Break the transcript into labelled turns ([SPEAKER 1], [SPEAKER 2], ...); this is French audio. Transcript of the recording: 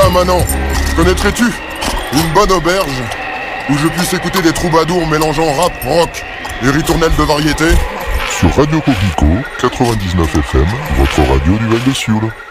[SPEAKER 1] Tiens, Manon, connaîtrais-tu une bonne auberge où je puisse écouter des troubadours mélangeant rap, rock et ritournelles de variété?
[SPEAKER 2] Sur Radio Coquelicot, 99 FM, votre radio du Val de Sioule.